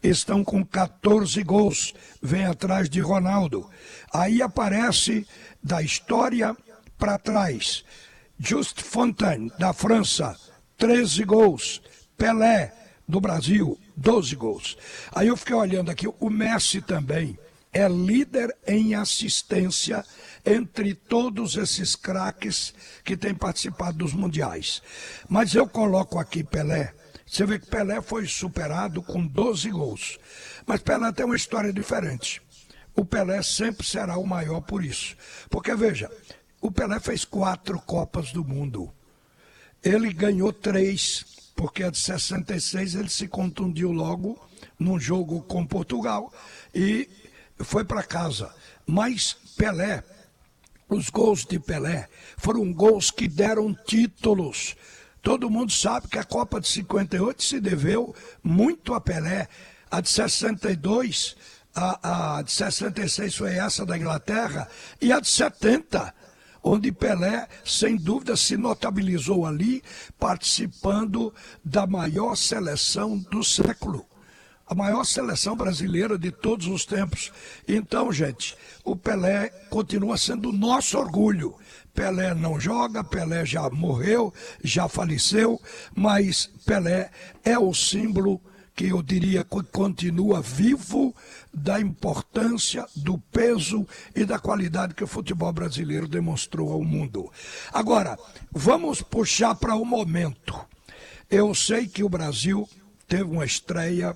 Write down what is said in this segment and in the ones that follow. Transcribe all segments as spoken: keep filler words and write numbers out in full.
estão com quatorze gols, vem atrás de Ronaldo. Aí aparece da história para trás, Just Fontaine, da França, treze gols, Pelé, do Brasil, doze gols. Aí eu fiquei olhando aqui, o Messi também é líder em assistência entre todos esses craques que têm participado dos mundiais. Mas eu coloco aqui Pelé. Você vê que Pelé foi superado com doze gols. Mas Pelé tem uma história diferente. O Pelé sempre será o maior por isso. Porque, veja, o Pelé fez quatro Copas do Mundo. Ele ganhou três, porque a de sessenta e seis ele se contundiu logo num jogo com Portugal e foi para casa. Mas Pelé, os gols de Pelé foram gols que deram títulos. Todo mundo sabe que a Copa de cinquenta e oito se deveu muito a Pelé. A de sessenta e dois, a, a de sessenta e seis foi essa da Inglaterra, e a de setenta, onde Pelé, sem dúvida, se notabilizou ali, participando da maior seleção do século. A maior seleção brasileira de todos os tempos. Então, gente, o Pelé continua sendo o nosso orgulho. Pelé não joga, Pelé já morreu, já faleceu, mas Pelé é o símbolo que eu diria que continua vivo da importância, do peso e da qualidade que o futebol brasileiro demonstrou ao mundo. Agora, vamos puxar para o momento. Eu sei que o Brasil teve uma estreia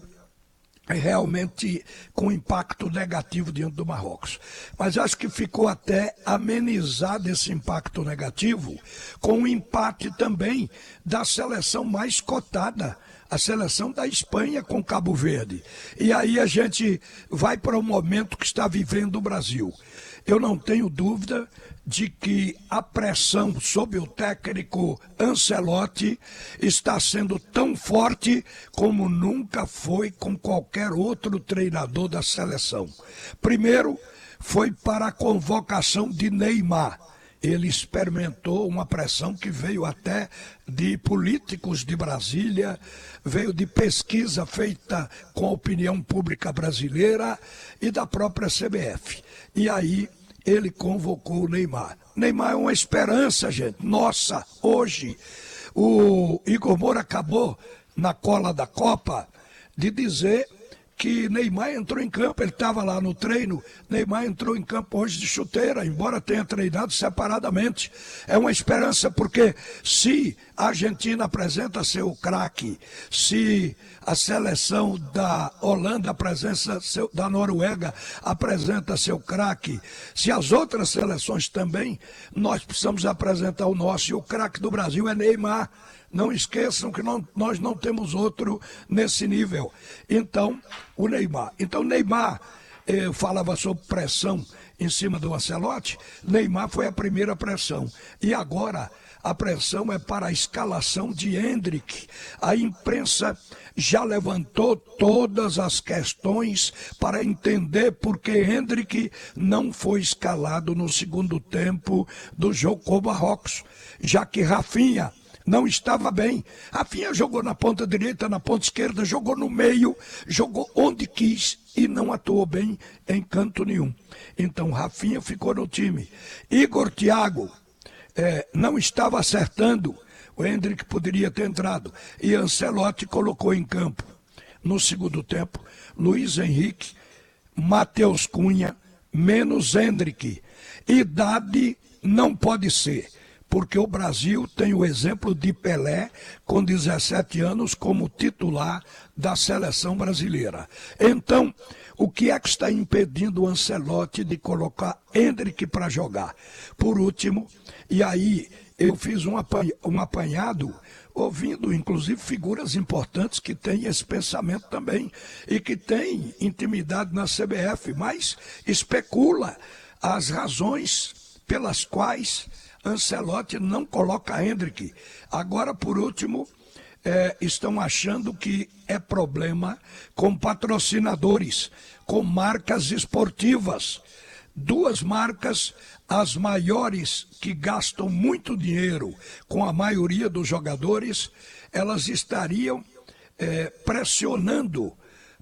realmente com impacto negativo diante do Marrocos. Mas acho que ficou até amenizado esse impacto negativo com o empate também da seleção mais cotada, a seleção da Espanha com Cabo Verde. E aí a gente vai para o momento que está vivendo o Brasil. Eu não tenho dúvida de que a pressão sobre o técnico Ancelotti está sendo tão forte como nunca foi com qualquer outro treinador da seleção. Primeiro, foi para a convocação de Neymar. Ele experimentou uma pressão que veio até de políticos de Brasília, veio de pesquisa feita com a opinião pública brasileira e da própria C B F. E aí ele convocou o Neymar. Neymar é uma esperança, gente. Nossa, hoje o Igor Moura acabou na cola da Copa de dizer que Neymar entrou em campo, ele estava lá no treino, Neymar entrou em campo hoje de chuteira, embora tenha treinado separadamente. É uma esperança, porque se a Argentina apresenta seu craque, se a seleção da Holanda apresenta seu, da Noruega apresenta seu craque, se as outras seleções também, nós precisamos apresentar o nosso, e o craque do Brasil é Neymar. Não esqueçam que não, nós não temos outro nesse nível. Então, o Neymar. Então, Neymar, eu falava sobre pressão em cima do Ancelotti, Neymar foi a primeira pressão. E agora, a pressão é para a escalação de Endrick. A imprensa já levantou todas as questões para entender por que Endrick não foi escalado no segundo tempo do jogo com o Marrocos, já que Rafinha não estava bem. Rafinha jogou na ponta direita, na ponta esquerda, jogou no meio, jogou onde quis e não atuou bem em canto nenhum. Então Rafinha ficou no time. Igor Thiago é, não estava acertando, o Endrick poderia ter entrado, e Ancelotti colocou em campo no segundo tempo Luiz Henrique, Matheus Cunha, menos Endrick. Idade não pode ser, porque o Brasil tem o exemplo de Pelé, com dezessete anos, como titular da seleção brasileira. Então, o que é que está impedindo o Ancelotti de colocar Endrick para jogar? Por último, e aí eu fiz um apanhado, ouvindo inclusive figuras importantes que têm esse pensamento também, e que têm intimidade na C B F, mas especula as razões pelas quais Ancelotti não coloca Endrick. Agora, por último, é, estão achando que é problema com patrocinadores, com marcas esportivas. Duas marcas, as maiores, que gastam muito dinheiro com a maioria dos jogadores, elas estariam é, pressionando